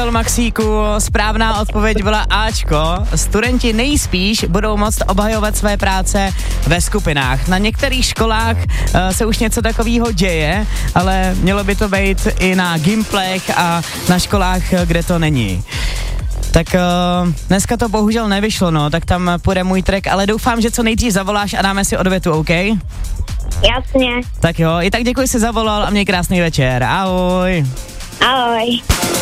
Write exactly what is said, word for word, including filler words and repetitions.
Maxíku, správná odpověď byla Ačko. Studenti nejspíš budou moct obhajovat své práce ve skupinách. Na některých školách uh, se už něco takového děje, ale mělo by to být i na gimplech a na školách, kde to není. Tak uh, dneska to bohužel nevyšlo, no, tak tam půjde můj track, ale doufám, že co nejdřív zavoláš a dáme si odvětu, OK? Jasně. Tak jo, i tak děkuji, že jsi zavolal a měj krásný večer. Ahoj. Ahoj.